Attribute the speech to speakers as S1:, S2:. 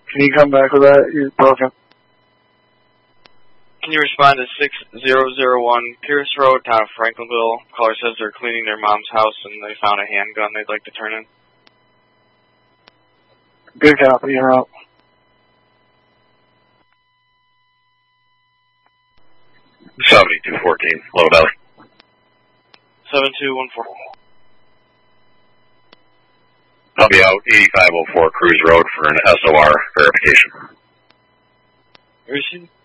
S1: Can you come back with that? You're broken.
S2: Can you respond to 6001 Pierce Road, town of Franklinville? Caller says they're cleaning their mom's house and they found a handgun they'd like to turn in.
S1: Good copy, you're out.
S3: $7214, load out.
S2: 7214.
S3: I'll be out 8504 Cruise Road for an SOR verification.
S2: Receive.